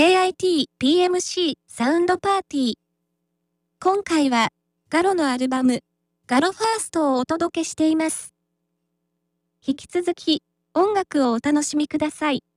KIT PMC サウンドパーティー。今回はガロのアルバムガロファーストをお届けしています。引き続き音楽をお楽しみください。